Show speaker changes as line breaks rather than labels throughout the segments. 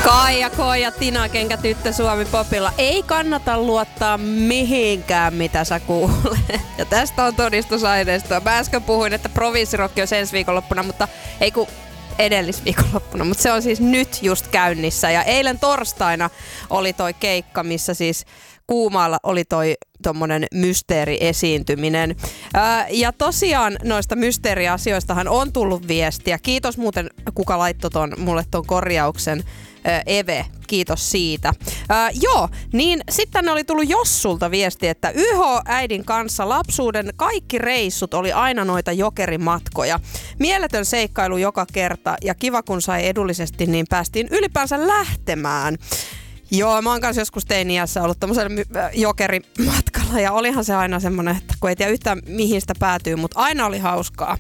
Kaija K. ja Tina Kenkä tyttö Suomi Popilla. Ei kannata luottaa mihinkään, mitä sä kuulet. Ja tästä on todistusaineistoa. Mä äsken puhuin, että Provinssirokki on ensi viikonloppuna, mutta ei kun edellisviikonloppuna. Mutta se on siis nyt just käynnissä. Ja eilen torstaina oli toi keikka, missä siis Kuumaalla oli tommonen mysteeriesiintyminen. Ja tosiaan noista mysteeriasioistahan on tullut viestiä. Kiitos muuten, kuka laittoi mulle ton korjauksen. Eve, kiitos siitä. Joo, niin sitten oli tullut Jossulta viesti, että YH-äidin kanssa lapsuuden kaikki reissut oli aina noita jokerimatkoja. Mieletön seikkailu joka kerta ja kiva kun sai edullisesti, niin päästiin ylipäänsä lähtemään. Joo, mä oon kanssa joskus teini-iässä ollut tommosella jokerimatkalla ja olihan se aina semmonen, että kun ei tiedä yhtään mihin sitä päätyy, mutta aina oli hauskaa.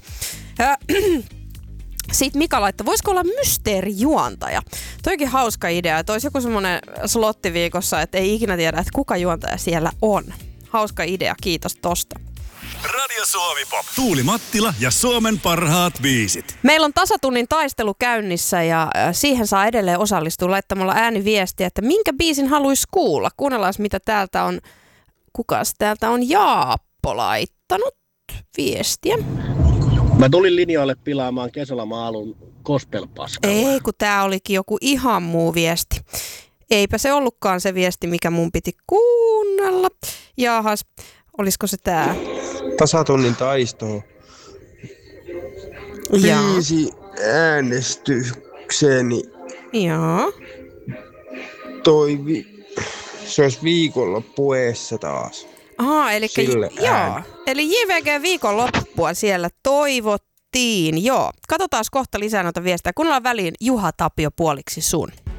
Sitten Mika laittoi, voisiko olla mysteerijuontaja? Toikin hauska idea, että olisi joku semmoinen slotti viikossa, että ei ikinä tiedä, että kuka juontaja siellä on. Hauska idea, kiitos tosta.
Radio Suomi Pop. Tuuli Mattila ja Suomen parhaat biisit.
Meillä on tasatunnin taistelu käynnissä ja siihen saa edelleen osallistua laittamalla ääniviestiä, että minkä biisin haluaisi kuulla. Kuunnellaan, mitä täältä on, kukas täältä on Jaappo laittanut viestiä.
Mä tulin linjoille pilaamaan kesälomaa-alun gospel-paskalla.
Ei, kun tää olikin joku ihan muu viesti. Eipä se ollutkaan se viesti, mikä mun piti kuunnella. Jaahas, olisiko se tää?
Tasatunnin taisto. Biisi äänestykseni.
Joo.
Se olisi viikonloppuessa taas.
Aha, eli joo. Eli JVG viikonloppua siellä toivottiin. Joo. Katsotaan kohta lisää noita viestejä. Kuunnellaan väliin Juha Tapio puoliksi sun.